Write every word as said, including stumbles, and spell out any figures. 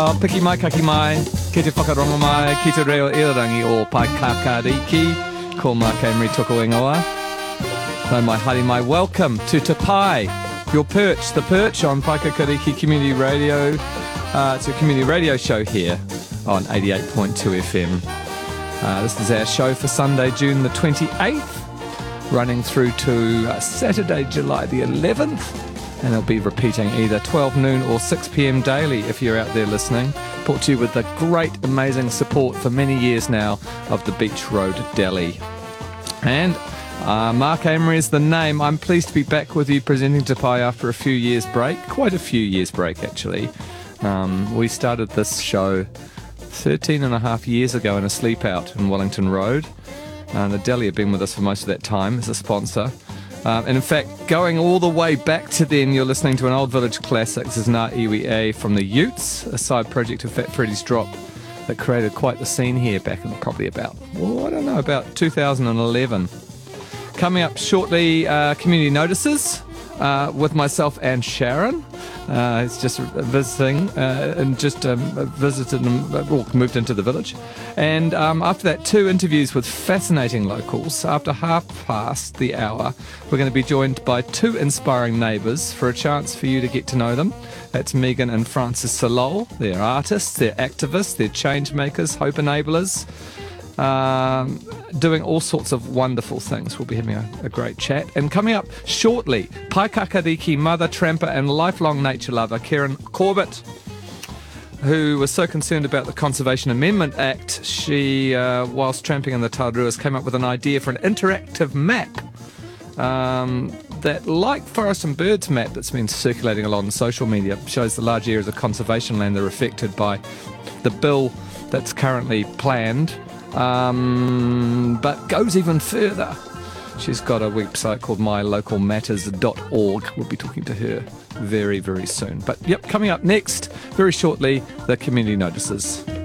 Uh, piki mai, kaki mai, ki te whakarongo mai, ki te reo irarangi o Paikakariki, ko Mark Emery toko ingoa. So my haere mai, welcome to Te Pai, your perch, the perch on Paikakariki Community Radio. Uh, it's a community radio show here on eighty-eight point two F M. Uh, this is our show for Sunday, June the twenty-eighth, running through to uh, Saturday, July the eleventh. And it'll be repeating either twelve noon or six p.m. daily if you're out there listening. Brought to you with the great, amazing support for many years now of the Beach Road Deli. And uh, Mark Amery is the name. I'm pleased to be back with you presenting Te Pai after a few years break. Quite a few years break, actually. Um, we started this show thirteen and a half years ago in a sleep out in Wellington Road. Uh, the Deli have been with us for most of that time as a sponsor. Um, and in fact, going all the way back to then, you're listening to an Old Village classic. This is Ngā Iwi A from the Utes, a side project of Fat Freddy's Drop that created quite the scene here back in probably about, well, I don't know, about two thousand eleven. Coming up shortly, uh, community notices uh, with myself and Sharon. Uh, he's just visiting uh, and just um, visited and well, moved into the village. And um, after that, two interviews with fascinating locals. After half past the hour, we're going to be joined by two inspiring neighbours for a chance for you to get to know them. That's Megan and Francis Solol. They're artists, they're activists, they're change makers, hope enablers. Um, doing all sorts of wonderful things. We'll be having a, a great chat. And coming up shortly, Paikakariki mother, tramper and lifelong nature lover Karen Corbett, who was so concerned about the Conservation Amendment Act, she, uh, whilst tramping in the Tauruas, came up with an idea for an interactive map um, that, like Forest and Birds map that's been circulating along social media, shows the large areas of conservation land that are affected by the bill that's currently planned. Um, but goes even further. She's got a website called my local matters dot org. We'll be talking to her very, very soon. But yep, coming up next, very shortly, the community notices.